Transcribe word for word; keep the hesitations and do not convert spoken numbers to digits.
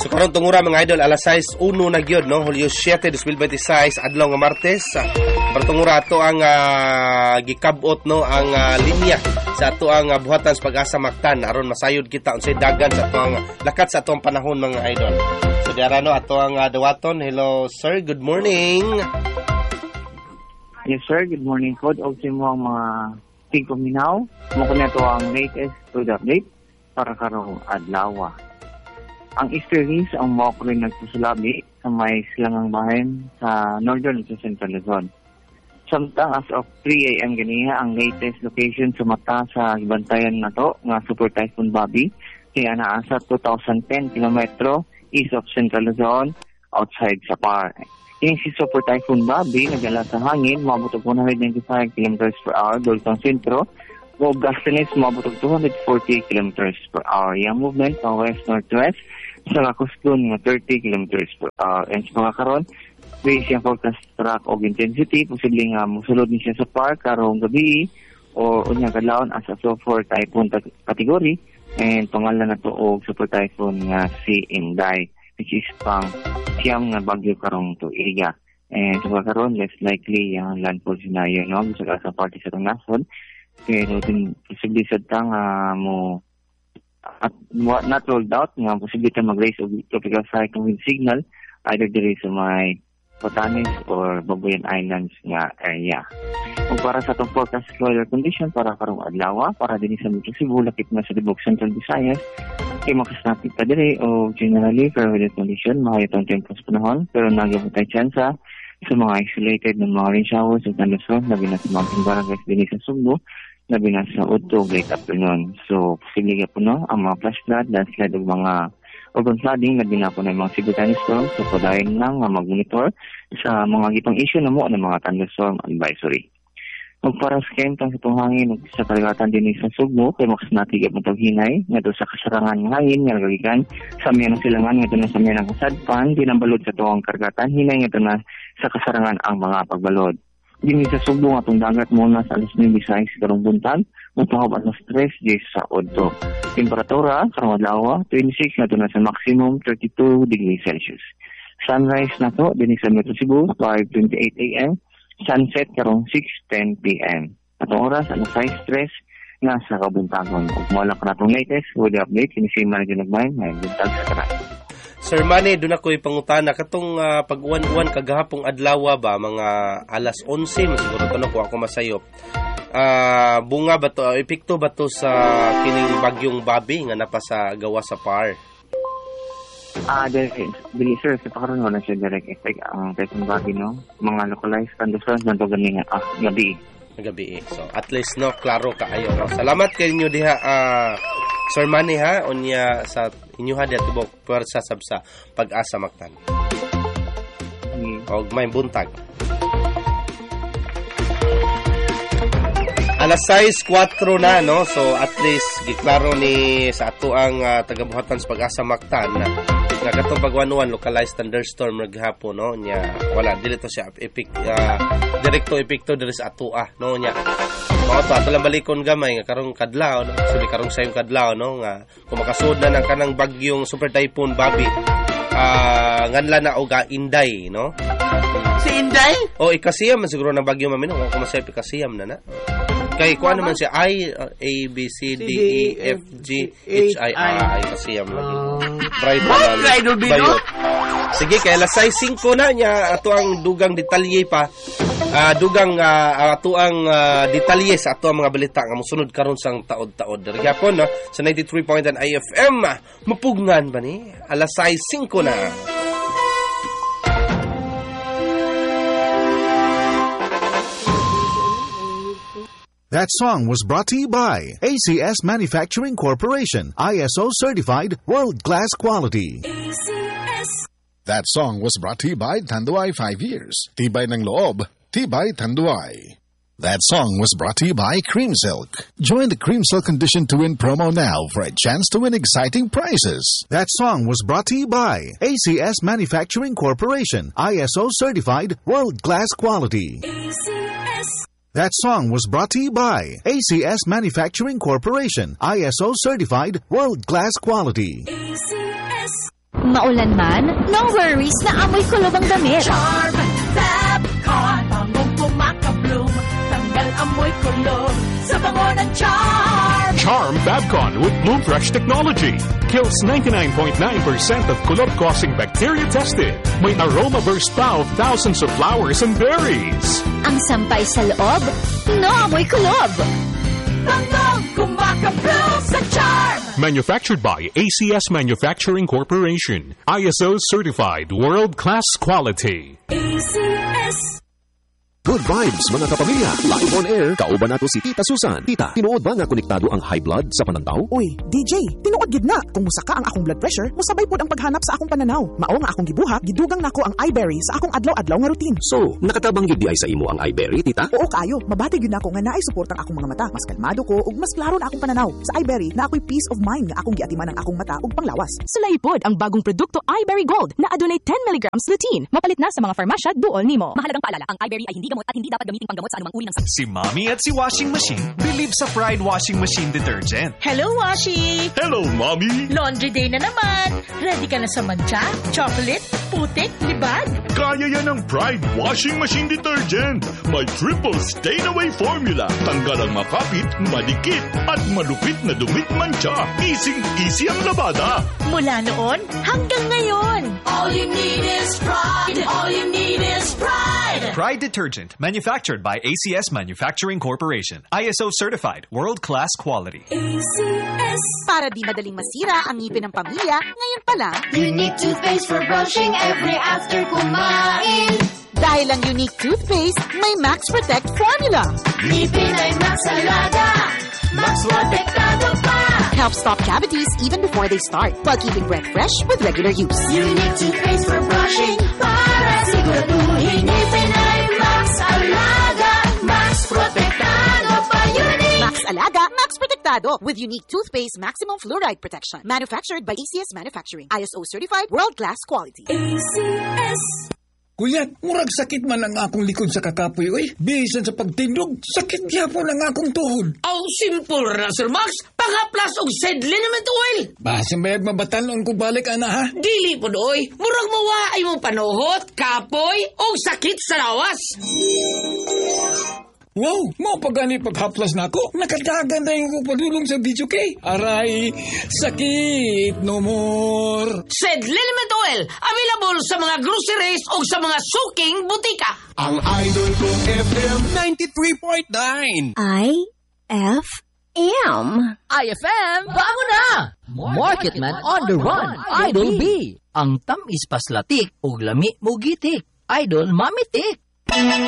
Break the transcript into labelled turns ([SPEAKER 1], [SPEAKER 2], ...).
[SPEAKER 1] So karon tungura mga idol alas sais uno na gyud no Hulyo siyete, dos mil beintiséis adlaw nga Martes. Bertungura ato ang uh, gikabot no ang uh, linya sa ato ang uh, buhatan sa pag-asa Mactan aron masayod kita unsay dagan sa atong lakat sa atong panahon mga idol. So diara no ato ang uh, dawaton. Hello sir, good morning.
[SPEAKER 2] Yes sir, good morning po. Og sa mo ang mga tingkuminaw mo ko na to ang latest food update para karong adlaw. Ang Easteries ang mo ko rin nagsusulabi sa may silangang bahin sa Northern at Central Luzon. Samtang as of three a.m. ganiha ang latest location sa mata sa gibantayan na to nga Super Typhoon Bobby kaya naa sa two thousand ten kilometro east of Central Luzon outside sa Par. Yung si Super Typhoon Bobby nagdala sa hangin mabutog one hundred ninety-five kilometers per hour dultang sentro o gastanis mabutog two hundred forty kilometers per hour. Yung movement pa west-northwest sa Lacoston nga thirty kilometers per hour. And sa mga karon, base yung forecast track o intensity, posibleng nga uh, musulod ni siya sa park karong gabi o unyang kadlawon as a for typhoon category and pangalan na to og Super Typhoon nga si Inday, which is pang siyam nga bagyo karong tuiga. And sa mga karon, less likely yung landfall scenario no sa sa party sa itong nasod. Pero din posibleng sa tang uh, mo at not rolled out nga posibilidad mag-raise og tropical cyclone wind signal either diri sa may Batanes or Babuyan Islands nga area. Kung para sa itong forecast weather condition para karong adlaw, para din sa Metro Cebu, lakip na sa Dibog Central Visayas, kay makasnapit pa diri o generally fair weather condition, mahayot ang tempo sa panahon, pero nagyabot tayo tsansa sa mga isolated ng mga rain showers at thunderstorms, labi na sa mountain barangays din sa Sugbo, labi na sa Udto, late afternoon. So, posible po no, ang mga flash flood, landslide o mga urban flooding, labi na po na mga Sibutani storms, so padayon lang uh, mag-monitor sa mga gitong issue na mo ng mga thunderstorm advisory. Kung para sa kentang sa itong hangin sa karagatan din sa Sugbo, kay makas natigap ng taghinay, nga sa kasarangan ng hangin, nga nagagikan sa miyan ng silangan, nga na sa miyan ng kasadpan, dinambalod sa itong karagatan, hinay nga na sa kasarangan ang mga pagbalod. Dini sa Sugbo nga itong dagat muna sa alas nine Visayas karong buntag, mutahop alas tres days sa Udto. Temperatura, karong adlaw, twenty-six na ito na sa maximum, thirty-two degrees Celsius. Sunrise na to, dini sa Metro Cebu, five twenty-eight a.m. Sunset karong six ten p.m. Atong oras, alas sais tres nga sa kabuntagon. Kung malak na itong latest, weather update, kinisima na ginagmay, may buntag sa karat.
[SPEAKER 1] Sir Manny, doon ako'y pangutana. Katong uh, pag-uwan-uwan kagahapong adlaw ba, mga alas onse, siguro ito na po ako masayop. Uh, bunga ba to, uh, epekto ba to sa kining bagyong Bobby nga napa sa gawa sa Par?
[SPEAKER 2] Ah, uh, dili sir, sa pakaroon wala siya direct effect ang Typhoon Bobby, no? Mga localized thunderstorms na ito ganing ah, gabi.
[SPEAKER 1] Gabi. So, at least, no, klaro ka ayo. No? Salamat kay inyo diha, uh, Sir Manny, ha, unya sa inyo ha, diya tubok, puwersa sab sa pag-asa Mactan. Mm. O may buntag. Alas sais kuwatro na, no? So, at least, giklaro ni sa ato ang uh, tagabuhatan sa pag-asa Mactan na nga katong pagwanuan localized thunderstorm maghapon, no? Nya wala dili to siya epic uh, direkto epekto diri sa ato ah, no? Nya mao to ato lang balikon gamay nga karong kadlaw, no? Sabi karong sayong kadlaw, no? Nga kung makasud na ng kanang bagyong Super Typhoon Bobby, uh, nganla na og Inday, no?
[SPEAKER 3] Si Inday?
[SPEAKER 1] O ikasiyam man siguro na bagyo mamin, kung masay ikasiyam na na. Kay kuha naman siya I, uh, A, B, C, D, E, F, G, H, I, I, kasiyam lagi. Bright naman. Bayot. Sige, kaya alas sais singko na niya ato ang dugang detalye pa. Uh, dugang uh, ato ang uh, detalye sa ato ang mga balita nga mosunod karon sang taod-taod. Diri gyapon no sa ninety-three point one I F M. Mapugnan ba ni? Alas sais singko na.
[SPEAKER 4] That song was brought to you by A C S Manufacturing Corporation, I S O certified, world-class quality. A C S.
[SPEAKER 5] That song was brought to you by Tanduay five years. Tibay ng loob, Tibay Tanduay. That song was brought to you by Cream Silk. Join the Cream Silk Condition to Win promo now for a chance to win exciting prizes.
[SPEAKER 4] That song was brought to you by A C S Manufacturing Corporation, I S O certified, world-class quality. A C S. That song was brought to you by A C S Manufacturing Corporation, I S O certified, world-class quality. A C S.
[SPEAKER 3] Maulan man, no worries na amoy kulob ang damit.
[SPEAKER 6] Charm Fabcon, bangong pumakabloom, tanggal amoy kulob sa bango ng Charm.
[SPEAKER 7] Charm Fabcon with Bloom Fresh technology kills ninety-nine point nine percent of kulob-causing bacteria tested. May aroma burst pa of thousands of flowers and berries.
[SPEAKER 3] Ang sampay sa loob, no amoy kulob.
[SPEAKER 6] Bangong kumakabloom sa Charm.
[SPEAKER 7] Manufactured by A C S Manufacturing Corporation. I S O certified world-class quality.
[SPEAKER 6] A C S.
[SPEAKER 8] Good vibes mga kapamilya. Live on air, kauban nato si Tita Susan. Tita, tinuod ba nga konektado ang high blood sa pananaw?
[SPEAKER 9] Uy, D J, tinuod gid na. Kung musaka ang akong blood pressure, musabay pod ang paghanap sa akong pananaw. Mao nga akong gibuhat, gidugang nako ang iBerry sa akong adlaw-adlaw nga routine.
[SPEAKER 8] So, nakatabang gid di ay sa imo ang iBerry, Tita?
[SPEAKER 9] Oo kayo, mabati gyud nako nga naay suporta ang akong mga mata. Mas kalmado ko ug mas klaro na akong pananaw. Sa iBerry, na ako'y peace of mind nga akong giatiman ang akong mata ug panglawas.
[SPEAKER 10] Sulay pod ang bagong produkto iBerry Gold na adunay ten milligrams lutein. Mapalit na sa mga farmasya duol nimo.
[SPEAKER 11] Mahalagang paalala, ang iBerry ay hindi gamot at hindi dapat gamitin panggamot sa anumang uri ng sakit.
[SPEAKER 12] Si Mommy at si Washing Machine believe sa Pride Washing Machine Detergent.
[SPEAKER 13] Hello, Washi!
[SPEAKER 12] Hello, Mommy!
[SPEAKER 13] Laundry day na naman. Ready ka na sa mancha, chocolate, putik, libag?
[SPEAKER 12] Kaya yan ang Pride Washing Machine Detergent. May triple stain-away formula. Tanggal ang makapit, madikit, at malupit na dumit mancha. Easy-easy ang labada.
[SPEAKER 13] Mula noon hanggang ngayon.
[SPEAKER 6] All you need is pride. All you need is pride.
[SPEAKER 12] Pride Detergent, manufactured by A C S Manufacturing Corporation. I S O certified, world-class quality.
[SPEAKER 6] A C S.
[SPEAKER 14] Para di madaling masira ang ngipin ng pamilya, ngayon pa lang,
[SPEAKER 6] Unique toothpaste for brushing every after kumain.
[SPEAKER 14] Dahil ang Unique toothpaste, may Max Protect formula.
[SPEAKER 6] Ngipin ay Max Alaga. Max Protektado pa.
[SPEAKER 14] Helps stop cavities even before they start, while keeping breath fresh with regular use.
[SPEAKER 6] Unique toothpaste for brushing para siguraduhin ngipin ay Max Alaga. Max Protektado pa. Unique.
[SPEAKER 14] Max Alaga, Max Protektado with Unique toothpaste maximum fluoride protection. Manufactured by A C S Manufacturing. I S O certified world-class quality.
[SPEAKER 6] A C S.
[SPEAKER 15] Kuya, murag sakit man ang akong likod sa kakapoy, oy. Bisan sa pagtindog, sakit gyapon ang akong tuhod.
[SPEAKER 16] Aw, simple ra, Sir Max. Pangaplas og sedlin naman to, oil.
[SPEAKER 15] Basta bayag mabatanon ko balik, ana, ha?
[SPEAKER 16] Dili po, oy. Murag mawaay mong panuhot, kapoy, o sakit sa lawas.
[SPEAKER 15] Wow, mo pagani paghaplas na ako. Nakadagan na yung padulong sa video kay. Aray, sakit no more.
[SPEAKER 16] Sedlin naman to, oil. Available sa mga groceries o sa mga suking butika.
[SPEAKER 17] Ang idol kong F M ninety-three point nine.
[SPEAKER 3] I F M.
[SPEAKER 11] I F M, bago na! Marketman on the run, Idol B. Ang tamis paslatik o lami mo gitik, Idol mamitik.